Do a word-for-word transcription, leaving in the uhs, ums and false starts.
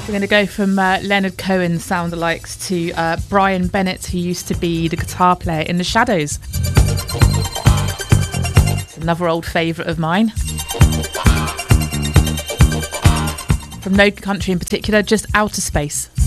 We're going to go from uh, Leonard Cohen sound-alikes to uh, Brian Bennett, who used to be the guitar player in The Shadows. It's another old favourite of mine. From no country in particular, just Outer Space.